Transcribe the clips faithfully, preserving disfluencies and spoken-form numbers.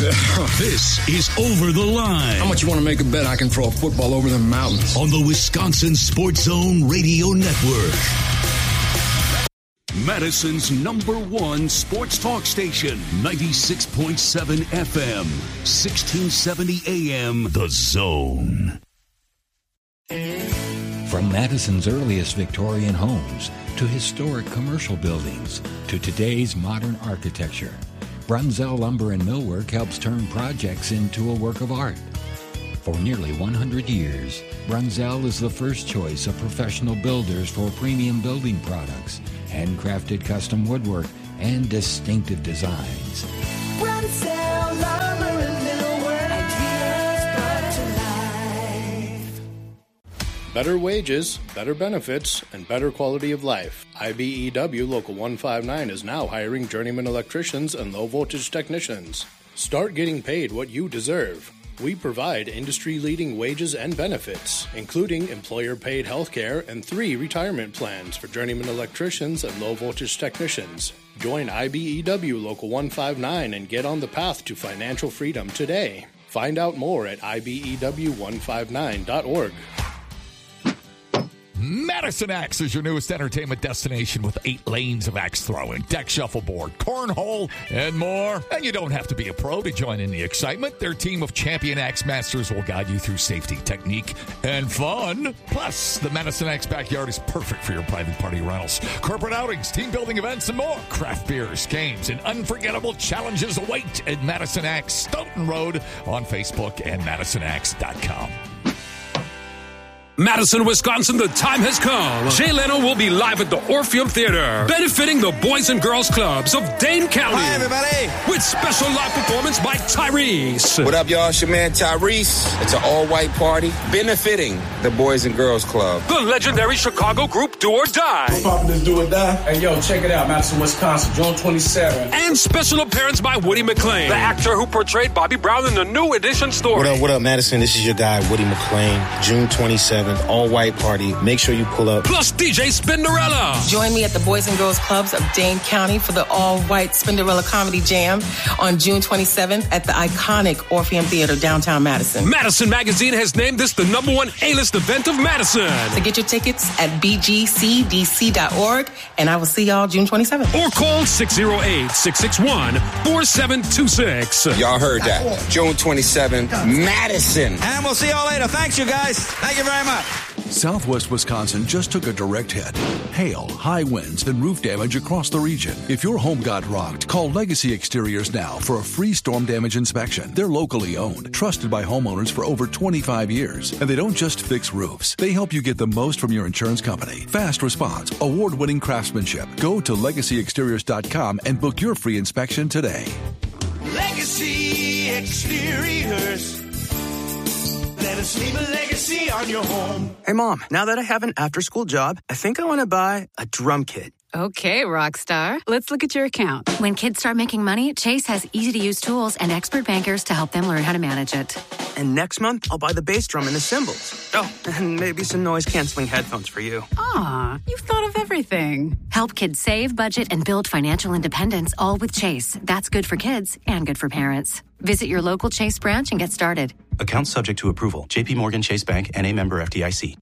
This is Over the Line. How much you want to make a bet I can throw a football over the mountains? On the Wisconsin Sports Zone Radio Network. Madison's number one sports talk station, ninety-six point seven F M, sixteen seventy A M, The Zone. From Madison's earliest Victorian homes to historic commercial buildings to today's modern architecture, Brunzell Lumber and Millwork helps turn projects into a work of art. For nearly one hundred years, Brunzell is the first choice of professional builders for premium building products, handcrafted custom woodwork, and distinctive designs. Brunzell Lumber and Millwork, ideas brought to life. Better wages, better benefits, and better quality of life. I B E W Local one fifty-nine is now hiring journeyman electricians and low-voltage technicians. Start getting paid what you deserve. We provide industry-leading wages and benefits, including employer-paid health care and three retirement plans for journeyman electricians and low-voltage technicians. Join I B E W Local one fifty-nine and get on the path to financial freedom today. Find out more at I B E W one fifty-nine dot org. Madison Axe is your newest entertainment destination with eight lanes of axe throwing, deck shuffleboard, cornhole, and more. And you don't have to be a pro to join in the excitement. Their team of champion axe masters will guide you through safety, technique, and fun. Plus, the Madison Axe backyard is perfect for your private party rentals, corporate outings, team building events, and more. Craft beers, games, and unforgettable challenges await at Madison Axe, Stoughton Road on Facebook and madison axe dot com. Madison, Wisconsin, the time has come. Jay Leno will be live at the Orpheum Theater, benefiting the Boys and Girls Clubs of Dane County. Hi, everybody. With special live performance by Tyrese. What up, y'all? It's your man, Tyrese. It's an all-white party benefiting the Boys and Girls Club. The legendary Chicago group Do or Die. We're popping this Do or Die. Hey, yo, check it out. Madison, Wisconsin, June twenty-seventh. And special appearance by Woody McClain, the actor who portrayed Bobby Brown in the New Edition story. What up, what up, Madison? This is your guy, Woody McClain. June twenty-seventh. All-white party. Make sure you pull up. Plus D J Spinderella. Join me at the Boys and Girls Clubs of Dane County for the all-white Spinderella Comedy Jam on June twenty-seventh at the iconic Orpheum Theater, downtown Madison. Madison Magazine has named this the number one A-list event of Madison. So get your tickets at b g c d c dot org, and I will see y'all June twenty-seventh. Or call six oh eight, six six one, four seven two six. Y'all heard that. June twenty-seventh, Madison. And we'll see y'all later. Thanks, you guys. Thank you very much. Southwest Wisconsin just took a direct hit. Hail, high winds, and roof damage across the region. If your home got rocked, call Legacy Exteriors now for a free storm damage inspection. They're locally owned, trusted by homeowners for over twenty-five years. And they don't just fix roofs. They help you get the most from your insurance company. Fast response, award-winning craftsmanship. Go to legacy exteriors dot com and book your free inspection today. Legacy Exteriors. Let us leave a legacy on your home. Hey, Mom, now that I have an after-school job, I think I want to buy a drum kit. Okay, Rockstar. Let's look at your account. When kids start making money, Chase has easy-to-use tools and expert bankers to help them learn how to manage it. And next month, I'll buy the bass drum and the cymbals. Oh, and maybe some noise-canceling headphones for you. Aw, you've thought of everything. Help kids save, budget, and build financial independence, all with Chase. That's good for kids and good for parents. Visit your local Chase branch and get started. Account subject to approval. J P Morgan Chase Bank N A member F D I C.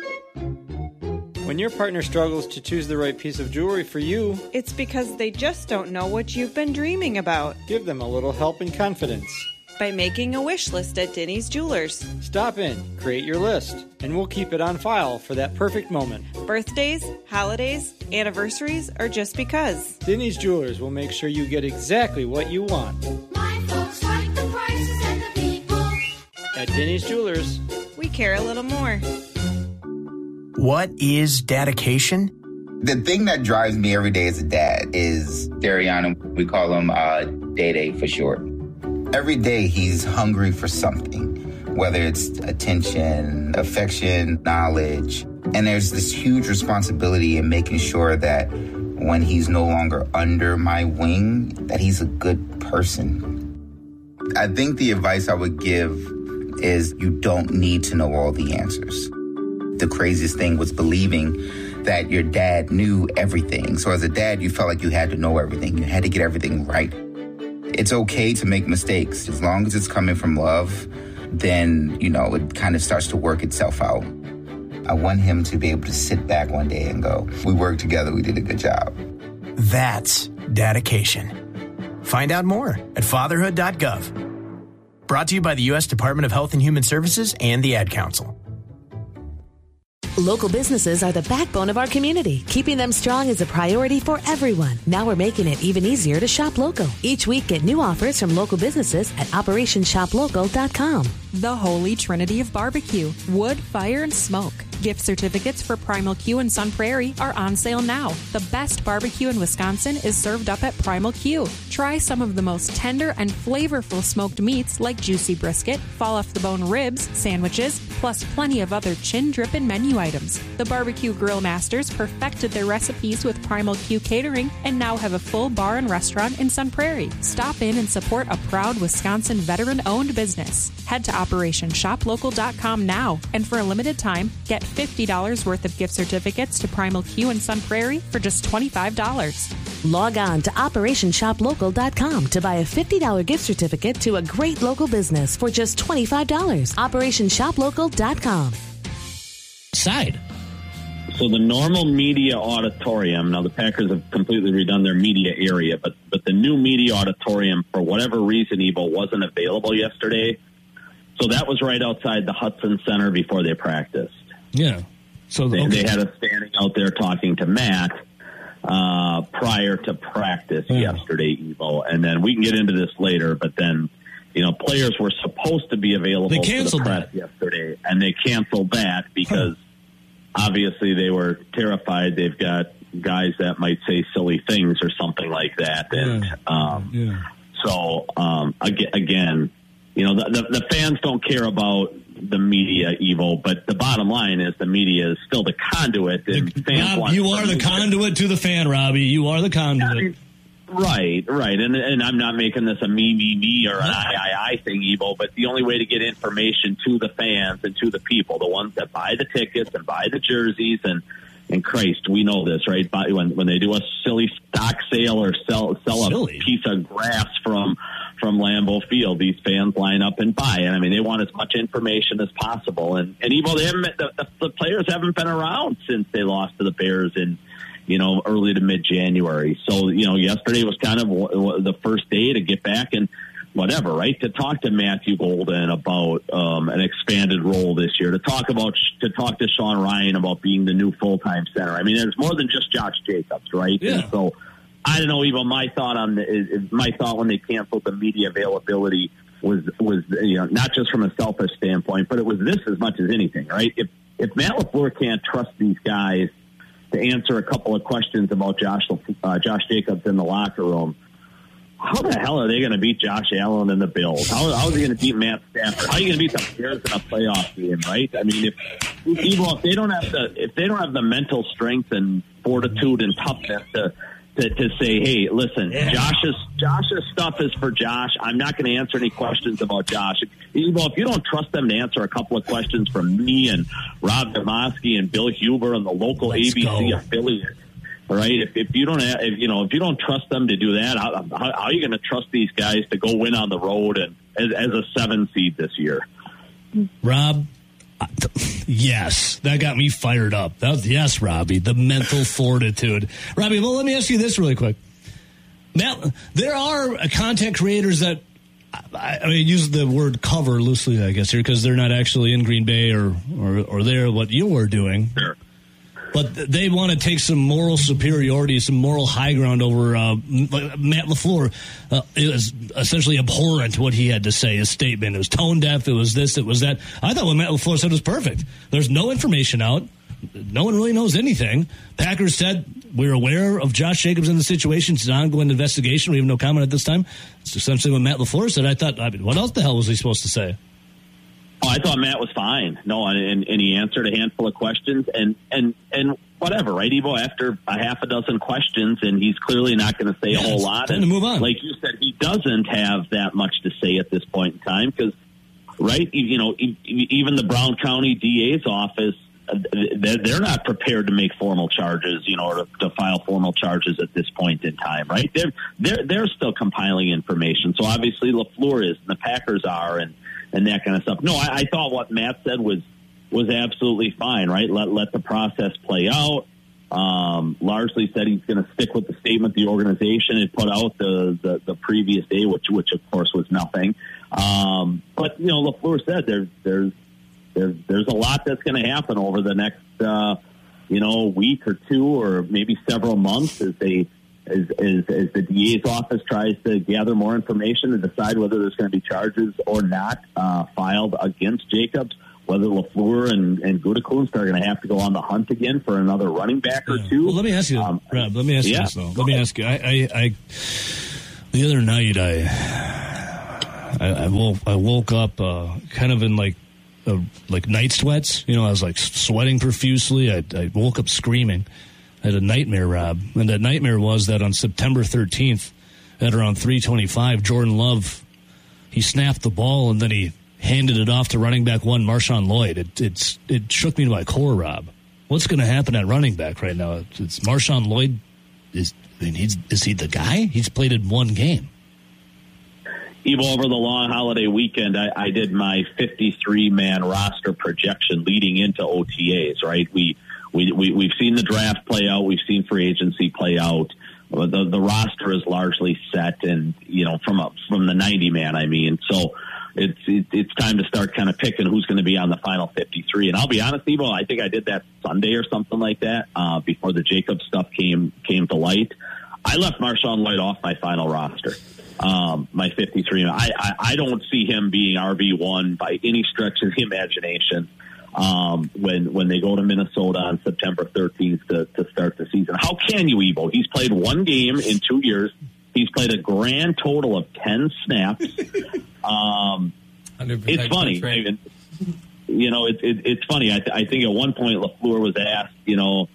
When your partner struggles to choose the right piece of jewelry for you, it's because they just don't know what you've been dreaming about. Give them a little help and confidence. By making a wish list at Denny's Jewelers. Stop in, create your list, and we'll keep it on file for that perfect moment. Birthdays, holidays, anniversaries, or just because. Denny's Jewelers will make sure you get exactly what you want. My folks like the prices and the people. At Denny's Jewelers, we care a little more. What is dedication? The thing that drives me every day as a dad is Dariana. We call him uh, Day-Day for short. Every day he's hungry for something, whether it's attention, affection, knowledge. And there's this huge responsibility in making sure that when he's no longer under my wing, that he's a good person. I think the advice I would give is you don't need to know all the answers. The craziest thing was believing that your dad knew everything. So as a dad, you felt like you had to know everything. You had to get everything right. It's okay to make mistakes. As long as it's coming from love, then, you know, it kind of starts to work itself out. I want him to be able to sit back one day and go, we worked together, we did a good job. That's dedication. Find out more at fatherhood dot gov. Brought to you by the U S Department of Health and Human Services and the Ad Council. Local businesses are the backbone of our community. Keeping them strong is a priority for everyone. Now we're making it even easier to shop local. Each week, get new offers from local businesses at operation shop local dot com. The Holy Trinity of Barbecue. Wood, fire, and smoke. Gift certificates for Primal Q and Sun Prairie are on sale now. The best barbecue in Wisconsin is served up at Primal Q. Try some of the most tender and flavorful smoked meats like juicy brisket, fall-off-the-bone ribs, sandwiches, plus plenty of other chin-drippin' menu items. The Barbecue Grill Masters perfected their recipes with Primal Q Catering and now have a full bar and restaurant in Sun Prairie. Stop in and support a proud Wisconsin veteran-owned business. Head to operation shop local dot com now, and for a limited time, get fifty dollars worth of gift certificates to Primal Q and Sun Prairie for just twenty-five dollars. Log on to operation shop local dot com to buy a fifty dollars gift certificate to a great local business for just twenty-five dollars. operation shop local dot com. Side. So the normal media auditorium, now the Packers have completely redone their media area, but, but the new media auditorium, for whatever reason, Evo, wasn't available yesterday. So that was right outside the Hudson Center before they practiced. Yeah. So they, okay. they had us standing out there talking to Matt uh, prior to practice yeah. yesterday, Evo. And then we can get into this later, but then, you know, players were supposed to be available they for the press that. yesterday, and they canceled that because huh. obviously they were terrified. They've got guys that might say silly things or something like that. And yeah. Um, yeah. so, um, again, you know, the, the, the fans don't care about the media, Evo, but the bottom line is the media is still the conduit. And the, fans Rob, want you are the conduit to the fan, Robbie. You are the conduit. I mean, right, right. And and I'm not making this a me, me, me or an I, I, I thing, Evo, but the only way to get information to the fans and to the people, the ones that buy the tickets and buy the jerseys, and and Christ, we know this, right? When when they do a silly stock sale or sell sell silly. a piece of grass from from Lambeau Field, these fans line up and buy. And I mean, they want as much information as possible. And and Evo, they haven't the, the, the players haven't been around since they lost to the Bears in, you know, early to mid January. So you know, yesterday was kind of the first day to get back and whatever, right? To talk to Matthew Golden about um, an expanded role this year, to talk about to talk to Sean Ryan about being the new full time center. I mean, there's more than just Josh Jacobs, right? Yeah. And so I don't know, even my thought on the, is, my thought when they canceled the media availability was was you know, not just from a selfish standpoint, but it was this as much as anything, right? If if Matt LaFleur can't trust these guys to answer a couple of questions about Josh uh, Josh Jacobs in the locker room, how the hell are they going to beat Josh Allen and the Bills? How, how are they going to beat Matt Stafford? How are you going to beat the Bears in a playoff game, right? I mean, if Evo, if they don't have the if they don't have the mental strength and fortitude and toughness to to, to say, hey, listen, yeah. Josh's Josh's stuff is for Josh. I'm not going to answer any questions about Josh. Evo, if you don't trust them to answer a couple of questions from me and Rob Demoski and Bill Huber and the local Let's A B C go. affiliate. Right. If, if you don't, have, if, you know, if you don't trust them to do that, how, how, how are you going to trust these guys to go win on the road and as, as a seven seed this year? Rob, yes, that got me fired up. That was, yes, Robbie, the mental fortitude. Robbie, well, let me ask you this really quick. Matt, there are content creators that I, I mean, use the word cover loosely, I guess, here because they're not actually in Green Bay or or, or there what you were doing. Sure. But they want to take some moral superiority, some moral high ground over uh, Matt LaFleur. Uh, it was essentially abhorrent what he had to say, his statement. It was tone deaf. It was this. It was that. I thought what Matt LaFleur said was perfect. There's no information out. No one really knows anything. Packers said, we're aware of Josh Jacobs in the situation. It's an ongoing investigation. We have no comment at this time. It's essentially what Matt LaFleur said. I thought, I mean, what else the hell was he supposed to say? Oh, I thought Matt was fine. No, and, and he answered a handful of questions and, and, and whatever, right, Evo? After a half a dozen questions, and he's clearly not going to say yeah, a whole lot. Time and to move on. Like you said, he doesn't have that much to say at this point in time because, right, you know, even the Brown County D A's office they're not prepared to make formal charges, you know, or to, to file formal charges at this point in time, right? They're they're they're still compiling information. So obviously LaFleur is, and the Packers are, and, and that kind of stuff. No, I, I thought what Matt said was was absolutely fine, right? Let let the process play out. Um, largely said he's going to stick with the statement the organization had put out the, the, the previous day, which which of course was nothing. Um, but you know, LaFleur said there's there's there's there's a lot that's going to happen over the next uh, you know week or two, or maybe several months as they as as, as the D A's office tries to gather more information to decide whether there's going to be charges or not uh, filed against Jacobs. Whether LaFleur and, and Gutekunst are going to have to go on the hunt again for another running back or yeah. two. Well, let me ask you, um, Rob, let me ask yeah. you this, though. Let me ask you. I, I, I the other night, I I, I, woke, I woke up uh, kind of in like uh, like night sweats. You know, I was like sweating profusely. I, I woke up screaming. I had a nightmare, Rob. And that nightmare was that on September thirteenth, at around three twenty-five, Jordan Love, he snapped the ball and then he handed it off to running back one, Marshawn Lloyd. It it's it shook me to my core, Rob. What's going to happen at running back right now? It's, it's Marshawn Lloyd. Is I mean, he's is he the guy? He's played in one game. Even over the long holiday weekend, I, I did my fifty-three man roster projection leading into O T As. Right, we we, we we've seen the draft play out. We've seen free agency play out. The the roster is largely set, and you know from a, from the ninety man. I mean, so. It's it, it's time to start kind of picking who's going to be on the final fifty-three. And I'll be honest, Evo, I think I did that Sunday or something like that uh, before the Jacobs stuff came came to light. I left Marshawn Lloyd off my final roster, um, my fifty-three. I, I, I don't see him being R B one by any stretch of the imagination um, when when they go to Minnesota on September thirteenth to, to start the season. How can you, Evo? He's played one game in two years. He's played a grand total of ten snaps. Um, it's funny, I mean, you know. It, it, it's funny. I, th- I think at one point LaFleur was asked, you know,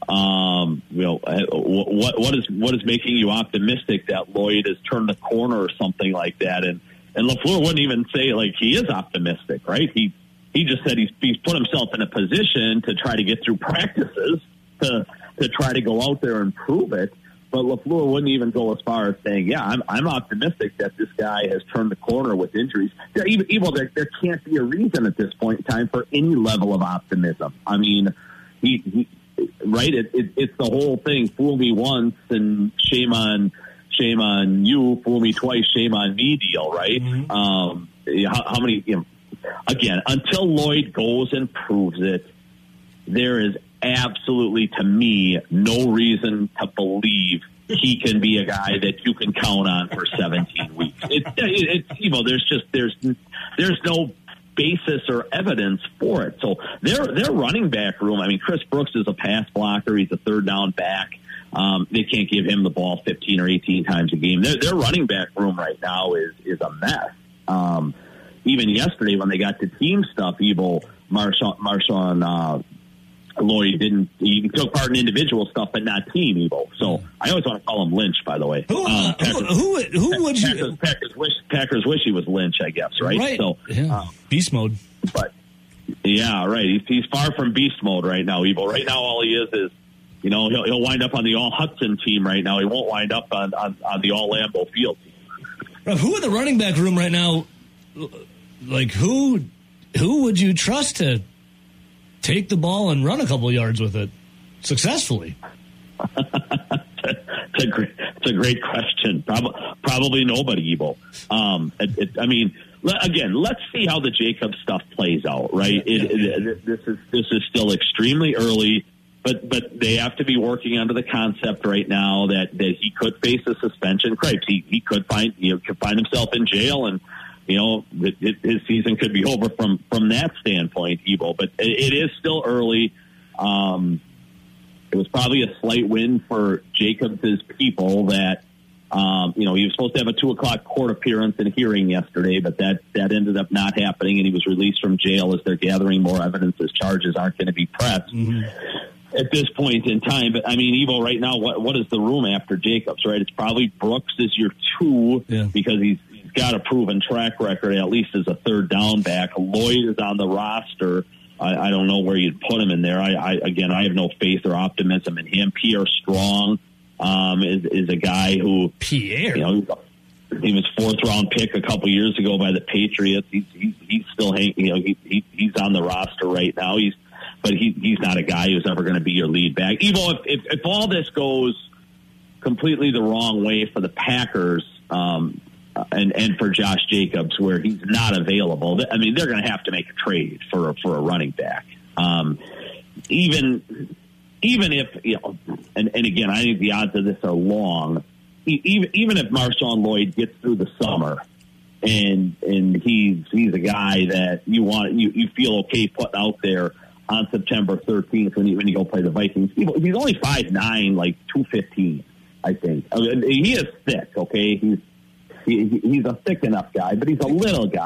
um, you know, what what is what is making you optimistic that Lloyd has turned the corner or something like that? And and LaFleur wouldn't even say like he is optimistic, right? He he just said he's he's put himself in a position to try to get through practices to to try to go out there and prove it. But LaFleur wouldn't even go as far as saying, yeah, I'm, I'm optimistic that this guy has turned the corner with injuries. There, even, even there, there can't be a reason at this point in time for any level of optimism. I mean, he, he right? It, it, it's the whole thing. Fool me once and shame on shame on you. Fool me twice, shame on me deal, right? Mm-hmm. Um, how, how many, you know, again, until Lloyd goes and proves it, there is absolutely, to me, no reason to believe he can be a guy that you can count on for seventeen weeks. It, it, it, you know, there's just there's there's no basis or evidence for it. So their their running back room. I mean, Chris Brooks is a pass blocker. He's a third down back. Um, they can't give him the ball fifteen or eighteen times a game. Their their running back room right now is is a mess. Um, even yesterday when they got to team stuff, Evo Marshawn Marshawn. Uh, Lloyd didn't. He took part in individual stuff, but not team Evo. So I always want to call him Lynch. By the way, who uh, Packers, who, who, who would you? Packers, Packers wish Packers wish he was Lynch. I guess right. Right. So yeah. uh, beast mode. But yeah, right. He's, he's far from beast mode right now. Evo. Right now, all he is is, you know, he'll he'll wind up on the All Hudson team right now. He won't wind up on on, on the All Lambeau Field team. Rob, who in the running back room right now? Like who? Who would you trust to take the ball and run a couple yards with it successfully? it's, a great, it's a great question. Probably, probably nobody, Evo. Um, it, it, I mean, again, let's see how the Jacobs stuff plays out, right? Yeah, it, yeah. It, it, this is this is still extremely early, but but they have to be working under the concept right now that, that he could face a suspension. Cripes, he he could find you know could find himself in jail and. You know, it, it, his season could be over from, from that standpoint, Evo. But it, it is still early. Um, it was probably a slight win for Jacobs' people that, um, you know, he was supposed to have a two o'clock court appearance and hearing yesterday, but that, that ended up not happening, and he was released from jail as they're gathering more evidence. His charges aren't going to be pressed. Mm-hmm. At this point in time. But, I mean, Evo, right now, what what is the room after Jacobs, right? It's probably Brooks is your two yeah. because he's, he's got a proven track record, at least as a third down back. Lloyd is on the roster. I, I don't know where you'd put him in there. I, I again, I have no faith or optimism in him. Pierre Strong um, is is a guy who Pierre, you know, he was fourth round pick a couple years ago by the Patriots. He's he's, he's still hanging. You know, he, he he's on the roster right now. He's but he he's not a guy who's ever going to be your lead back. Evo, if, if if all this goes completely the wrong way for the Packers. Um, And and for Josh Jacobs, where he's not available, I mean, they're going to have to make a trade for a, for a running back. Um, even even if you know, and, and again, I think the odds of this are long. Even even if Marshawn Lloyd gets through the summer, and and he's he's a guy that you want you, you feel okay putting out there on September thirteenth when you when you go play the Vikings. He's only five nine, like two fifteen, I think. I mean, he is thick. Okay, he's He, he's a thick enough guy, but he's a little guy.